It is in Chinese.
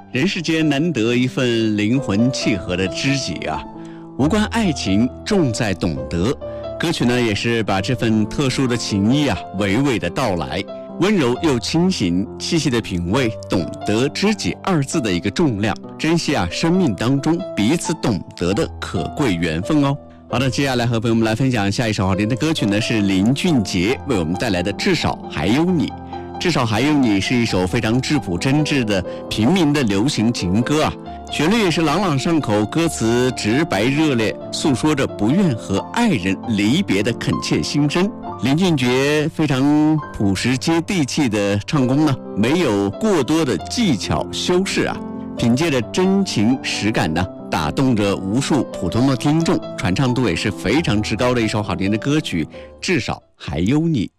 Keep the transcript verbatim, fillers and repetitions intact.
人世间难得一份灵魂契合的知己啊，无关爱情，重在懂得。歌曲呢，也是把这份特殊的情谊啊，娓娓的道来，温柔又清醒，细细的品味，懂得知己二字的一个重量，珍惜啊生命当中彼此懂得的可贵缘分哦。好的，接下来和朋友们来分享下一首好听的歌曲呢，是林俊杰为我们带来的《至少还有你》。至少还有你是一首非常质朴真挚的平民的流行情歌啊，旋律也是朗朗上口，歌词直白热烈，诉说着不愿和爱人离别的恳切心声。林俊杰非常朴实接地气的唱功呢，没有过多的技巧修饰啊，凭借着真情实感呢，打动着无数普通的听众，传唱度也是非常之高的一首好听的歌曲，至少还有你。